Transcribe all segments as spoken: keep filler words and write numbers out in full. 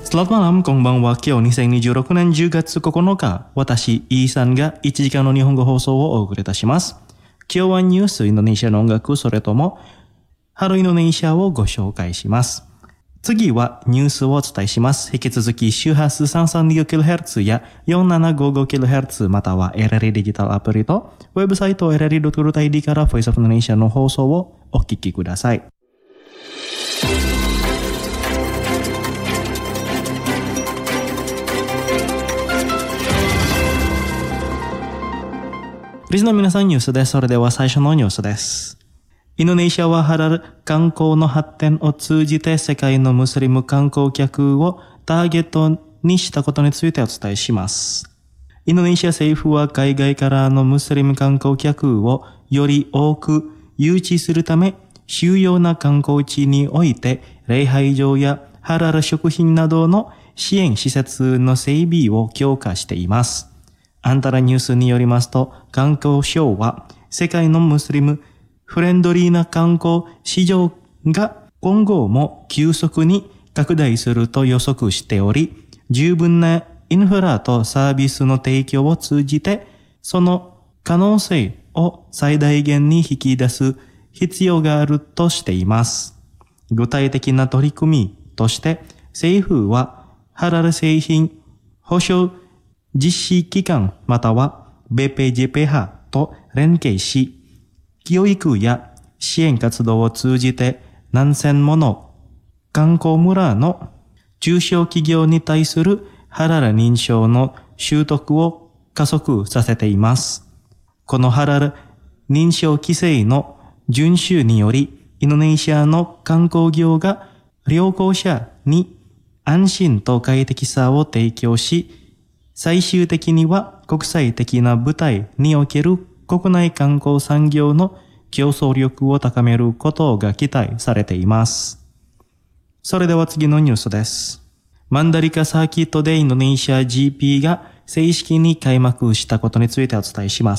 Selamat malam, konbanwa今日にせんにじゅうろくねんじゅうがつここのか、私、イーさんがいちじかんの日本語放送をお送りいたします。今日はニュース、インドネシアの音楽、それとも、ハローインドネシアをご紹介します。次はニュースをお伝えします。引き続き周波数 さんさんに キロヘルツ や よんななごご キロヘルツ または エルエルイー デジタルアプリとウェブサイト エルエルイー ドット コム アイディー から Voice of Indonesia の放送をお聞きください。リスナーの皆さんニュースです。それでは最初のニュースです。インドネシアはハラル観光の発展を通じて世界のムスリム観光客をターゲットにしたことについてお伝えします。インドネシア政府は海外からのムスリム観光客をより多く誘致するため、主要な観光地において礼拝場やハラル食品などの支援施設の整備を強化しています。アンタラニュースによりますと、観光省は世界のムスリムフレンドリーな観光市場が今後も急速に拡大すると予測しており、十分なインフラとサービスの提供を通じて、その可能性を最大限に引き出す必要があるとしています。具体的な取り組みとして、政府はハラル製品保証実施機関または ビーピージェーピー と連携し、教育や支援活動を通じて何千もの観光村の中小企業に対するハラル認証の習得を加速させています。このハラル認証規制の遵守により、インドネシアの観光業が旅行者に安心と快適さを提供し、最終的には国際的な舞台における国内観光産業の競争力を高めることが期待されています。それでは次のニュースです。マンダリカサーキットでインドネシア ジーピー が正式に開幕したことについてお伝えします。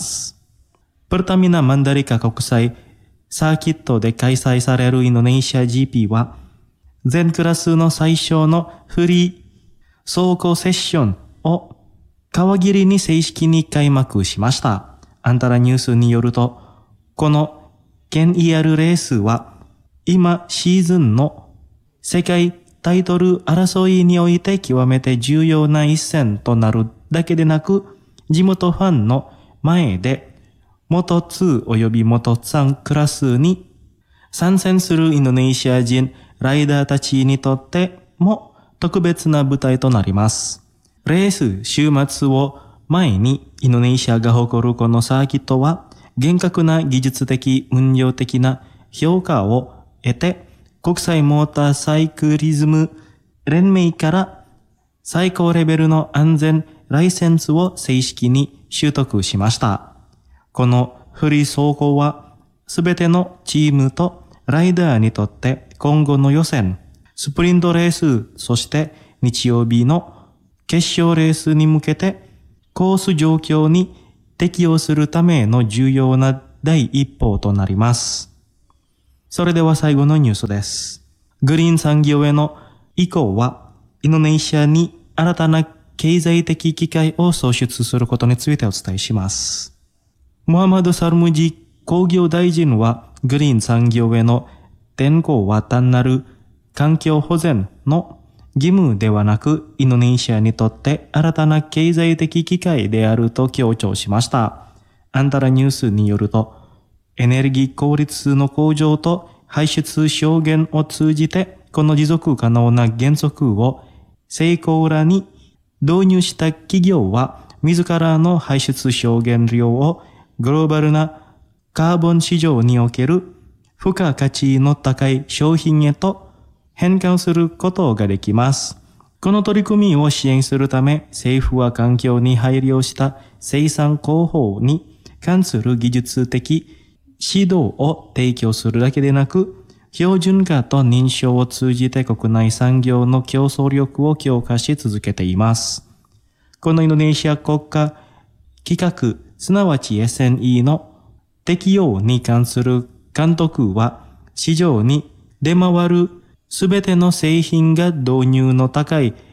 プルタミナマンダリカ国際サーキットで開催されるインドネシア ジーピー は、全クラスの最小のフリー走行セッションを皮切りに正式に開幕しました。アンタラニュースによると、この ケンイーアール レースは今シーズンの世界タイトル争いにおいて極めて重要な一戦となるだけでなく、地元ファンの前で元におよび元さんクラスに参戦するインドネシア人ライダーたちにとっても特別な舞台となります。レース週末を前にインドネシアが誇るこのサーキットは厳格な技術的運用的な評価を得て、国際モーターサイクリズム連盟から最高レベルの安全ライセンスを正式に取得しました。このフリー走行はすべてのチームとライダーにとって今後の予選、スプリントレース、そして日曜日の決勝レースに向けてコース状況に適応するための重要な第一歩となります。それでは最後のニュースです。グリーン産業への移行はインドネシアに新たな経済的機会を創出することについてお伝えします。モハマド・サルムジ工業大臣はグリーン産業への転向は単なる環境保全の義務ではなく、インドネシアにとって新たな経済的機会であると強調しました。アンタラニュースによると、エネルギー効率の向上と排出削減を通じて、この持続可能な原則を成功裏に導入した企業は、自らの排出削減量をグローバルなカーボン市場における付加価値の高い商品へと変換することができます。この取り組みを支援するため、政府は環境に配慮した生産工法に関する技術的指導を提供するだけでなく、標準化と認証を通じて国内産業の競争力を強化し続けています。このインドネシア国家規格、すなわち エスエヌイー の適用に関する監督は、市場に出回るすべての製品が導入の高い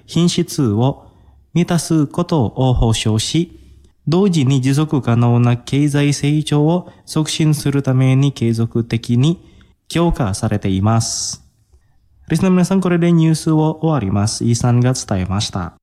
品質を満たすことを保証し、同時に持続可能な経済成長を促進するために継続的に強化されています。リスナーの皆さん、これでニュースを終わります。イーさんが伝えました。